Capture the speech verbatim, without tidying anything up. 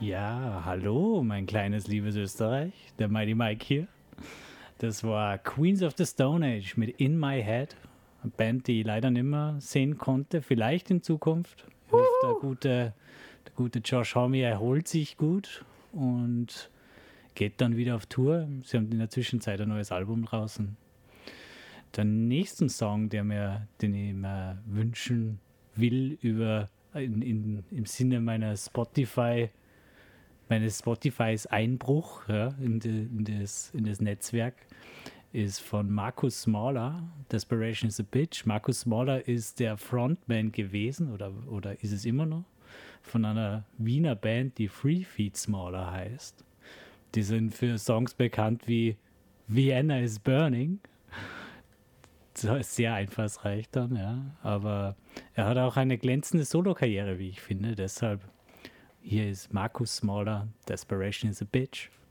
Ja, hallo, mein kleines liebes Österreich, der Mighty Mike hier. Das war Queens of the Stone Age mit In My Head, eine Band, die ich leider nicht mehr sehen konnte, vielleicht in Zukunft. Ich hoffe, der gute, der gute Josh Homme erholt sich gut und geht dann wieder auf Tour. Sie haben in der Zwischenzeit ein neues Album draußen. Der nächste Song, der mir, den ich mir wünschen will, über, in, in, im Sinne meiner Spotify, meines Spotifys Einbruch ja, in, de, in, das, in das Netzwerk, ist von Markus Smaller. Desperation is a Bitch. Markus Smaller ist der Frontman gewesen oder, oder ist es immer noch von einer Wiener Band, die Free Feet Smaller heißt. Die sind für Songs bekannt wie Vienna is Burning. Sehr einfallsreich dann, ja. Aber er hat auch eine glänzende Solo-Karriere, wie ich finde. Deshalb hier ist Markus Smaller, Desperation is a Bitch.